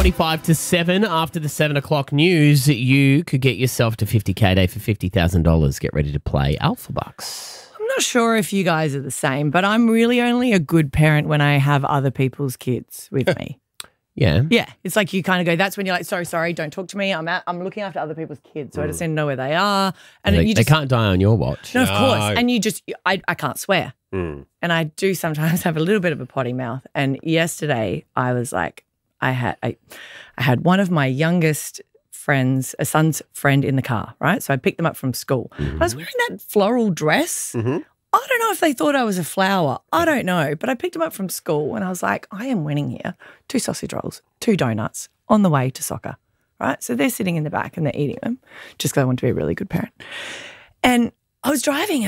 25 to 7 after the 7 o'clock news. You could get yourself to 50K day for $50,000. Get ready to play Alpha Bucks. I'm not sure if you guys are the same, but I'm really only a good parent when I have other people's kids with me. Yeah. Yeah. It's like you kind of go, that's when you're like, sorry, don't talk to me. I'm looking after other people's kids, so I just need to know where they are. And They can't die on your watch. No, of course. And I can't swear. And I do sometimes have a little bit of a potty mouth. And yesterday I was like, I had one of my youngest friends, a son's friend in the car, right? So I picked them up from school. I was wearing that floral dress. I don't know if they thought I was a flower. I don't know. But I picked them up from school and I was like, I am winning here. 2 sausage rolls, 2 donuts on the way to soccer, right? So they're sitting in the back and they're eating them just because I want to be a really good parent. And I was driving